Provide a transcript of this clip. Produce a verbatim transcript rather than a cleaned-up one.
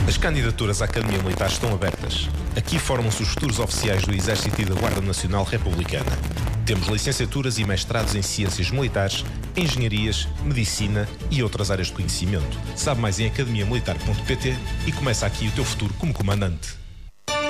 As candidaturas à Academia Militar estão abertas. Aqui formam-se os futuros oficiais do Exército e da Guarda Nacional Republicana. Temos licenciaturas e mestrados em Ciências Militares, Engenharias, Medicina e outras áreas de conhecimento. Sabe mais em academia militar ponto pt e começa aqui o teu futuro como comandante.